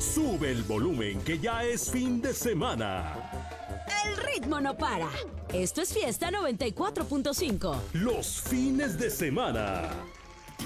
Sube el volumen que ya es fin de semana. El ritmo no para. Esto es Fiesta 94.5. Los fines de semana.